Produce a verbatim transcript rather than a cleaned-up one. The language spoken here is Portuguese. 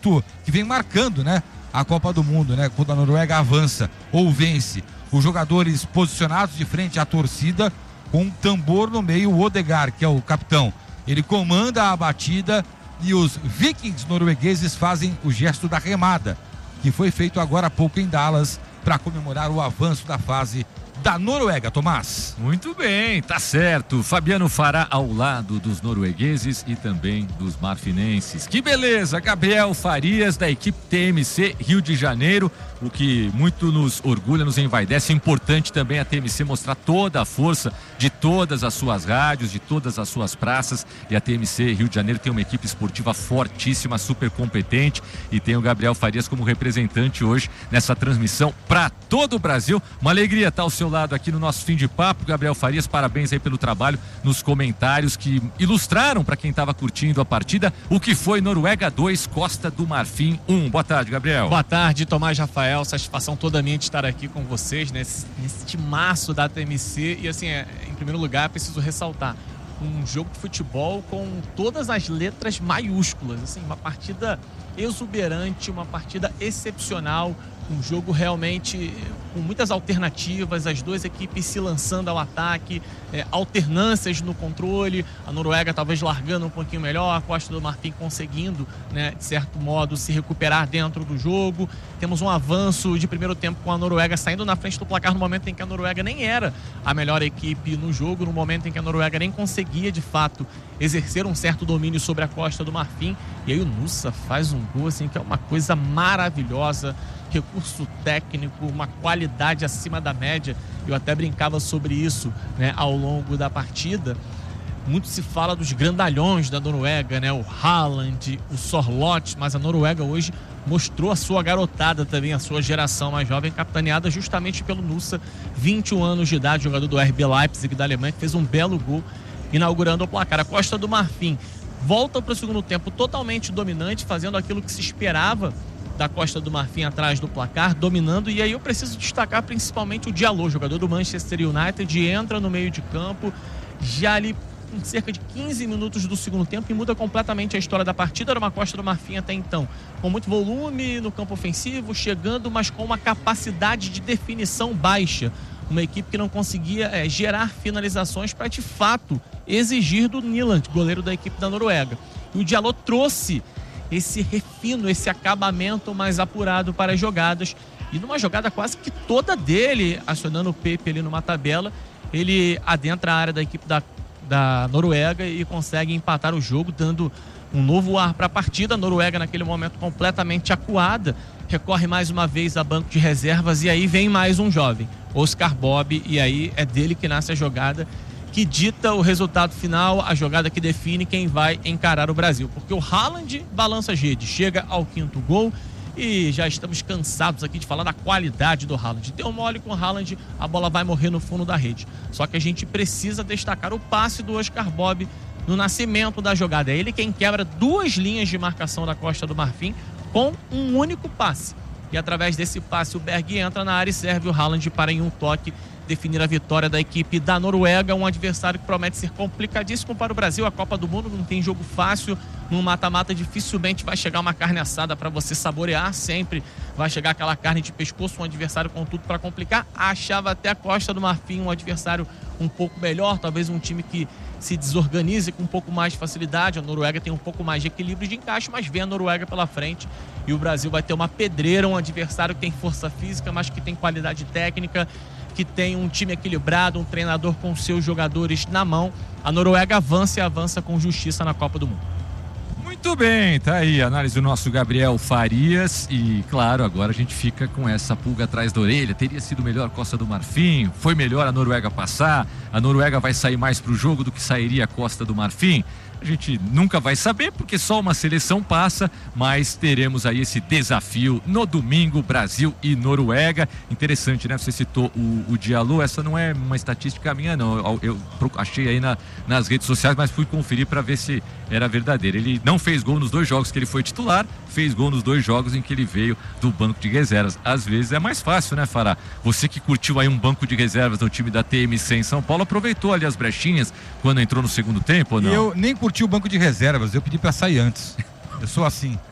muito, que vem marcando, né, a Copa do Mundo, né, quando a Noruega avança ou vence. Os jogadores posicionados de frente à torcida, com um tambor no meio, o Odegaard, que é o capitão, ele comanda a batida e os vikings noruegueses fazem o gesto da remada, que foi feito agora há pouco em Dallas para comemorar o avanço da fase da Noruega, Tomás. Muito bem, tá certo. Fabiano Fará ao lado dos noruegueses e também dos marfinenses. Que beleza, Gabriel Farias da equipe T M C Rio de Janeiro, o que muito nos orgulha, nos envaidece. É importante também a T M C mostrar toda a força de todas as suas rádios, de todas as suas praças, e a T M C Rio de Janeiro tem uma equipe esportiva fortíssima, super competente, e tem o Gabriel Farias como representante hoje nessa transmissão para todo o Brasil. Uma alegria estar ao seu lado aqui no nosso fim de papo. Gabriel Farias, parabéns aí pelo trabalho nos comentários que ilustraram para quem estava curtindo a partida o que foi Noruega dois, Costa do Marfim um. Boa tarde, Gabriel. Boa tarde, Tomás, Rafael, satisfação toda minha de estar aqui com vocês nesse, nesse timaço da T M C. E assim, é, em primeiro lugar, preciso ressaltar um jogo de futebol com todas as letras maiúsculas, assim, uma partida exuberante, uma partida excepcional, um jogo realmente com muitas alternativas, as duas equipes se lançando ao ataque, é, alternâncias no controle, a Noruega talvez largando um pouquinho melhor, a Costa do Marfim conseguindo, né, de certo modo, se recuperar dentro do jogo. Temos um avanço de primeiro tempo com a Noruega saindo na frente do placar no momento em que a Noruega nem era a melhor equipe no jogo, no momento em que a Noruega nem conseguia, de fato, exercer um certo domínio sobre a Costa do Marfim. E aí o Nusa faz um gol, assim, que é uma coisa maravilhosa, recurso técnico, uma qualidade acima da média. Eu até brincava sobre isso, né, ao longo da partida. Muito se fala dos grandalhões da Noruega, né, o Haaland, o Sorloth, mas a Noruega hoje mostrou a sua garotada também, a sua geração mais jovem, capitaneada justamente pelo Nusa, vinte e um anos de idade, jogador do R B Leipzig da Alemanha, que fez um belo gol inaugurando o placar. A Costa do Marfim volta para o segundo tempo totalmente dominante, fazendo aquilo que se esperava da Costa do Marfim atrás do placar, dominando. E aí eu preciso destacar principalmente o Diallo, jogador do Manchester United, entra no meio de campo já ali em cerca de quinze minutos do segundo tempo e muda completamente a história da partida. Era uma Costa do Marfim até então com muito volume no campo ofensivo, chegando, mas com uma capacidade de definição baixa, uma equipe que não conseguia é, gerar finalizações para de fato exigir do Nyland, goleiro da equipe da Noruega. E o Diallo trouxe esse refino, esse acabamento mais apurado para as jogadas, e numa jogada quase que toda dele, acionando o Pepe ali numa tabela, ele adentra a área da equipe da, da Noruega e consegue empatar o jogo, dando um novo ar para a partida. A Noruega naquele momento completamente acuada, recorre mais uma vez a banco de reservas, e aí vem mais um jovem, Oscar Bob, e aí é dele que nasce a jogada que dita o resultado final, a jogada que define quem vai encarar o Brasil. Porque o Haaland balança as redes, chega ao quinto gol, e já estamos cansados aqui de falar da qualidade do Haaland. Deu mole com o Haaland, a bola vai morrer no fundo da rede. Só que a gente precisa destacar o passe do Oscar Bob no nascimento da jogada. É ele quem quebra duas linhas de marcação da Costa do Marfim com um único passe. E através desse passe o Berg entra na área e serve o Haaland para, em um toque, definir a vitória da equipe da Noruega, um adversário que promete ser complicadíssimo para o Brasil. A Copa do Mundo não tem jogo fácil, no mata-mata dificilmente vai chegar uma carne assada para você saborear, sempre vai chegar aquela carne de pescoço, um adversário com tudo para complicar. Achava até a Costa do Marfim um adversário um pouco melhor, talvez um time que se desorganize com um pouco mais de facilidade. A Noruega tem um pouco mais de equilíbrio de encaixe, mas vê a Noruega pela frente e o Brasil vai ter uma pedreira, um adversário que tem força física, mas que tem qualidade técnica, que tem um time equilibrado, um treinador com seus jogadores na mão. A Noruega avança e avança com justiça na Copa do Mundo. Muito bem, tá aí a análise do nosso Gabriel Farias. E claro, agora a gente fica com essa pulga atrás da orelha. Teria sido melhor a Costa do Marfim? Foi melhor a Noruega passar? A Noruega vai sair mais pro jogo do que sairia a Costa do Marfim? A gente nunca vai saber, porque só uma seleção passa, mas teremos aí esse desafio no domingo, Brasil e Noruega. Interessante, né? Você citou o, o Diallo, essa não é uma estatística minha, não. Eu, eu achei aí na, nas redes sociais, mas fui conferir para ver se era verdadeiro. Ele não fez gol nos dois jogos que ele foi titular, fez gol nos dois jogos em que ele veio do banco de reservas. Às vezes é mais fácil, né, Fará? Você que curtiu aí um banco de reservas no time da T M C em São Paulo, aproveitou ali as brechinhas quando entrou no segundo tempo ou não? Eu nem curti o banco de reservas, eu pedi para sair antes. Eu sou assim.